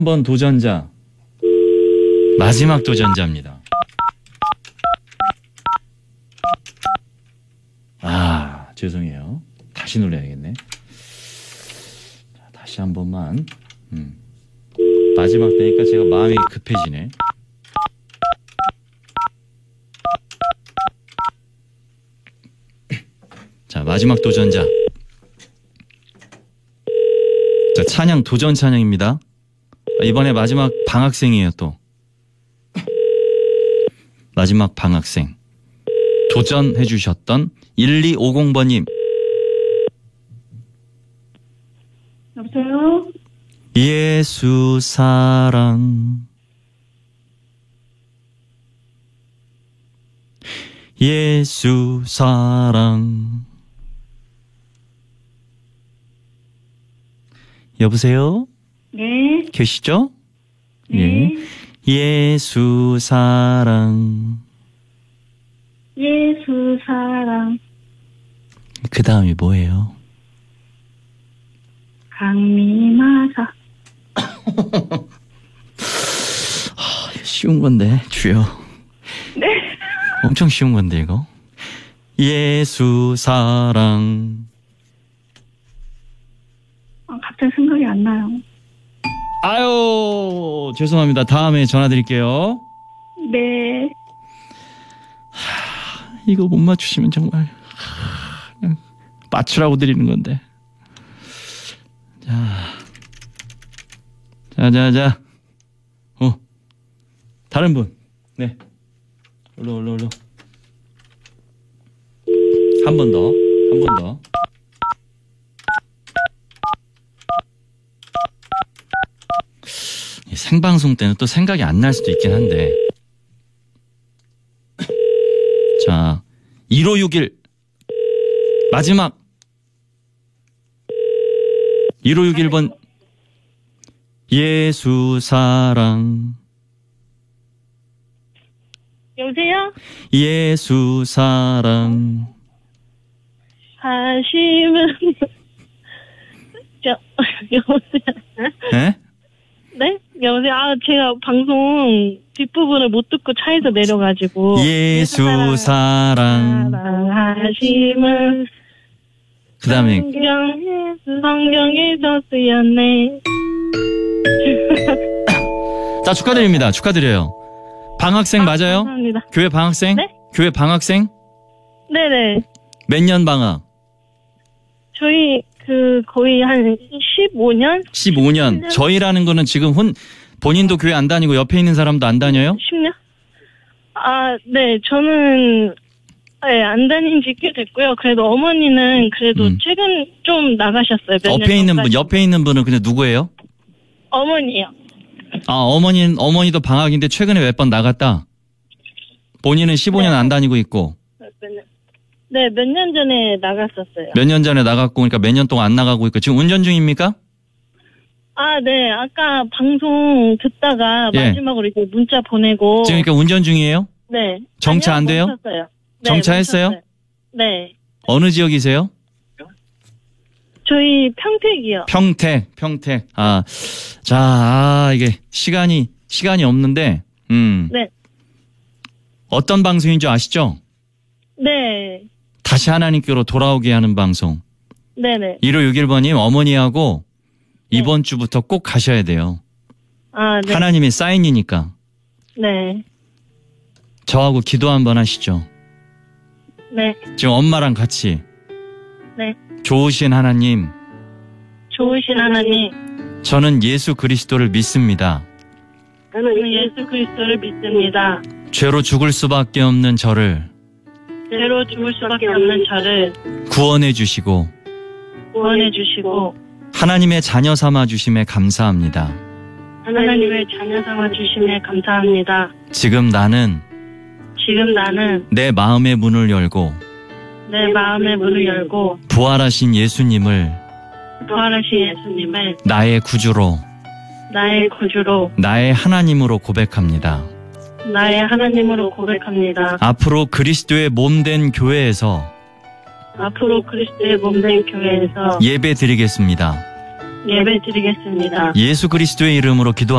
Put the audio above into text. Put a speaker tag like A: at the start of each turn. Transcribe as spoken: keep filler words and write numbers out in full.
A: 번 도전자. 마지막 도전자입니다. 아, 죄송해요. 다시 눌러야겠네. 자, 다시 한 번만. 음. 마지막 되니까 제가 마음이 급해지네. 자, 마지막 도전자. 자, 찬양, 도전 찬양입니다. 이번에 마지막 방학생이에요, 또. 마지막 방학생. 도전해 주셨던 일이오공 번님.
B: 여보세요?
A: 예수 사랑. 예수 사랑. 여보세요?
B: 네.
A: 계시죠?
B: 네.
A: 예. 예수 사랑.
B: 예수 사랑.
A: 그 다음이 뭐예요?
B: 강미마사.
A: 아, 쉬운 건데, 주여.
B: 네.
A: 엄청 쉬운 건데, 이거. 예수 사랑.
B: 아, 갑자기 생각이 안 나요.
A: 아유, 죄송합니다. 다음에 전화 드릴게요.
B: 네.
A: 하, 이거 못 맞추시면 정말 하, 그냥 맞추라고 드리는 건데. 자, 자, 자, 자. 어, 다른 분. 네. 올라, 올라, 올라. 한 번 더, 한 번 더. 생방송 때는 또 생각이 안 날 수도 있긴 한데. 자, 일오육일. 마지막. 일오육일 번. 예수 사랑.
B: 여보세요?
A: 예수 사랑.
B: 하시면. 저, 여보세요?
A: 네?
B: 네? 여보세요? 아, 제가 방송 뒷부분을 못 듣고 차에서 내려가지고.
A: 예수 사랑.
B: 사랑하심을.
A: 그 다음에.
B: 성경에서, 성경에서 쓰였네.
A: 자, 축하드립니다. 축하드려요. 방학생
B: 아,
A: 맞아요?
B: 감사합니다.
A: 교회 방학생?
B: 네?
A: 교회 방학생?
B: 네네.
A: 몇 년 방학?
B: 저희, 그, 거의 한 십오 년?
A: 십오 년. 저희라는 거는 지금 혼, 본인도 교회 안 다니고 옆에 있는 사람도 안 다녀요?
B: 십 년? 아, 네, 저는, 네, 안 다닌 지 꽤 됐고요. 그래도 어머니는 그래도
A: 음.
B: 최근 좀 나가셨어요. 몇 년
A: 옆에 있는 분,
B: 전까지.
A: 옆에 있는 분은 근데 누구예요?
B: 어머니요.
A: 아, 어머니, 어머니도 방학인데 최근에 몇 번 나갔다? 본인은 십오 년
B: 네.
A: 안 다니고 있고.
B: 네, 몇 년 전에 나갔었어요.
A: 몇 년 전에 나갔고, 그러니까 몇 년 동안 안 나가고 있고. 지금 운전 중입니까?
B: 아, 네, 아까 방송 듣다가
A: 예.
B: 마지막으로 이제 문자 보내고.
A: 지금 그러니까 운전 중이에요?
B: 네.
A: 정차
B: 아니요,
A: 안 돼요?
B: 멈췄어요. 네,
A: 정차했어요?
B: 멈췄어요. 네.
A: 어느 지역이세요?
B: 저희 평택이요.
A: 평택, 평택. 아, 자, 아, 이게 시간이, 시간이 없는데, 음.
B: 네.
A: 어떤 방송인 줄 아시죠?
B: 네.
A: 다시 하나님께로 돌아오게 하는 방송.
B: 네네.
A: 일오육일 번님 어머니하고 이번 주부터 꼭 가셔야 돼요.
B: 아, 네.
A: 하나님의 사인이니까.
B: 네.
A: 저하고 기도 한번 하시죠.
B: 네.
A: 지금 엄마랑 같이.
B: 네.
A: 좋으신 하나님,
B: 좋으신 하나님,
A: 저는 예수 그리스도를 믿습니다.
B: 저는 예수 그리스도를 믿습니다.
A: 죄로 죽을 수밖에 없는 저를
B: 죄로 죽을 수밖에 없는 저를
A: 구원해 주시고
B: 구원해 주시고
A: 하나님의 자녀 삼아 주심에 감사합니다.
B: 하나님의 자녀 삼아 주심에 감사합니다.
A: 지금 나는
B: 지금 나는
A: 내 마음의 문을 열고
B: 내 마음의 문을 열고
A: 부활하신 예수님을
B: 부활하신 예수님을
A: 나의 구주로
B: 나의 구주로
A: 나의 하나님으로 고백합니다.
B: 나의 하나님으로 고백합니다.
A: 앞으로 그리스도의 몸된 교회에서
B: 앞으로 그리스도의 몸된 교회에서
A: 예배 드리겠습니다.
B: 예배 드리겠습니다.
A: 예수 그리스도의 이름으로 기도합니다.